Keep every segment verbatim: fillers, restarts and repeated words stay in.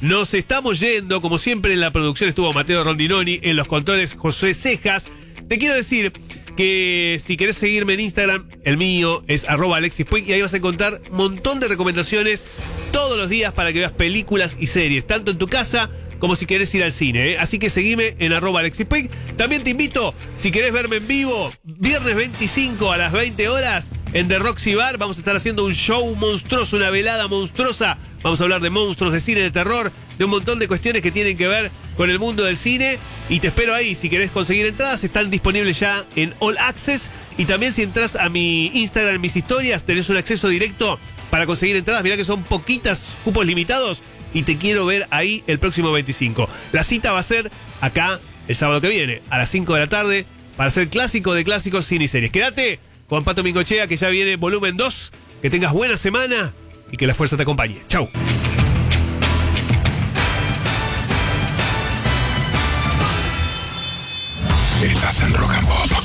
Nos estamos yendo, como siempre en la producción estuvo Mateo Rondinoni, en los controles José Cejas. Te quiero decir que si querés seguirme en Instagram, el mío es arroba Alexis Puig, y ahí vas a encontrar un montón de recomendaciones todos los días para que veas películas y series, tanto en tu casa como si querés ir al cine, ¿eh? Así que seguime en arroba Alexis Puig. También te invito, si querés verme en vivo, viernes veinticinco a las veinte horas, en The Roxy Bar, vamos a estar haciendo un show monstruoso, una velada monstruosa. Vamos a hablar de monstruos, de cine de terror, de un montón de cuestiones que tienen que ver con el mundo del cine. Y te espero ahí. Si querés conseguir entradas, están disponibles ya en All Access. Y también si entras a mi Instagram, en mis historias, tenés un acceso directo para conseguir entradas. Mirá que son poquitas, cupos limitados. Y te quiero ver ahí el próximo veinticinco. La cita va a ser acá el sábado que viene, a las cinco de la tarde, para hacer clásico de clásicos, cine y series. Quédate con Pato Mingochea, que ya viene volumen dos. Que tengas buena semana y que la fuerza te acompañe. Chau. Estás en Rock and Pop.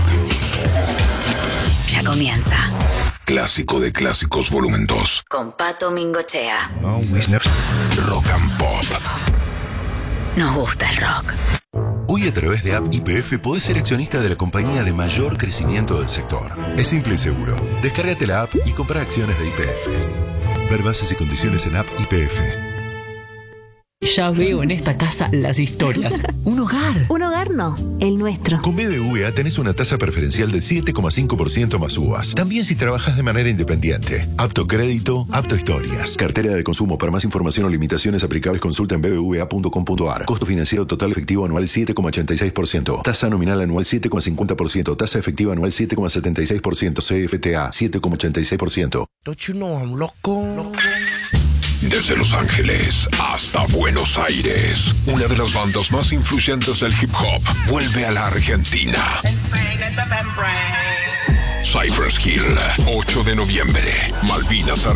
Ya comienza. Clásico de clásicos, volumen dos. Con Pato Mingochea. Oh, Rock and Pop. Nos gusta el rock. Hoy a través de App Y P F podés ser accionista de la compañía de mayor crecimiento del sector. Es simple y seguro. Descárgate la app y compra acciones de Y P F. Ver bases y condiciones en App Y P F. Ya veo en esta casa las historias. Un hogar. Un hogar no, el nuestro. Con B B V A tenés una tasa preferencial del siete coma cinco por ciento más U V As. También si trabajas de manera independiente. Apto crédito, apto historias. Cartera de consumo. Para más información o limitaciones aplicables, consulta en b b v a punto com punto a r. Costo financiero total efectivo anual siete coma ochenta y seis por ciento. Tasa nominal anual siete coma cincuenta por ciento. Tasa efectiva anual siete coma setenta y seis por ciento. C F T A siete coma ochenta y seis por ciento. Don't you know I'm loco? Desde Los Ángeles hasta Buenos Aires, una de las bandas más influyentes del hip hop vuelve a la Argentina. Cypress Hill, ocho de noviembre, Malvinas, Argentina.